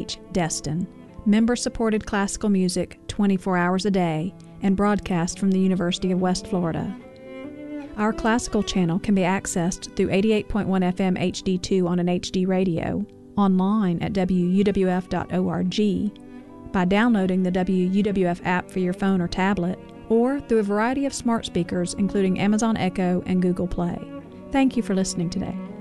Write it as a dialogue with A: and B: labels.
A: WWFH, Destin, member-supported classical music 24 hours a day, and broadcast from the University of West Florida. Our classical channel can be accessed through 88.1 FM HD2 on an HD radio, online at wuwf.org, by downloading the WUWF app for your phone or tablet, or through a variety of smart speakers including Amazon Echo and Google Play. Thank you for listening today.